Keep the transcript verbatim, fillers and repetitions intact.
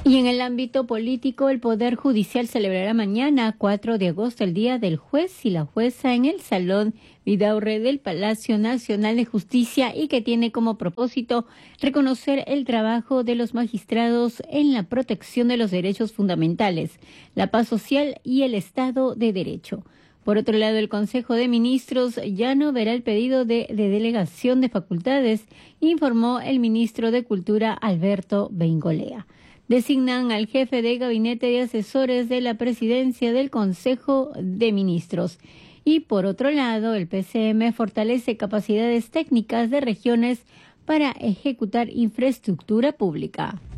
Y en el ámbito político, el Poder Judicial celebrará mañana, cuatro de agosto, el Día del Juez y la Jueza en el Salón Vidaurre del Palacio Nacional de Justicia, y que tiene como propósito reconocer el trabajo de los magistrados en la protección de los derechos fundamentales, la paz social y el Estado de Derecho. Por otro lado, el Consejo de Ministros ya no verá el pedido de, de delegación de facultades, informó el ministro de Cultura, Alberto Bengolea. Designan al jefe de gabinete de asesores de la presidencia del Consejo de Ministros. Y por otro lado, el P C M fortalece capacidades técnicas de regiones para ejecutar infraestructura pública.